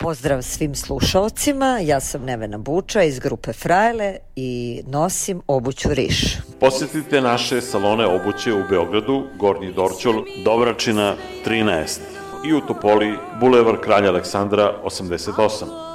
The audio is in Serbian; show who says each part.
Speaker 1: Pozdrav svim slušalcima, ja sam Nevena Buča iz grupe Frajle i nosim obuću Riš.
Speaker 2: Posjetite naše salone obuće u Beogradu, Gornji Dorćol, Dobračina 13 i u Topoli, Bulevar Kralja Aleksandra 88.